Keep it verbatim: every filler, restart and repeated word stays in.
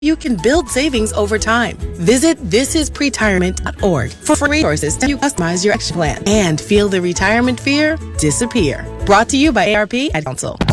you can build savings over time. Visit this is pretirement dot org for free resources to customize your action plan and feel the retirement fear disappear. Brought to you by A A R P Ad Council.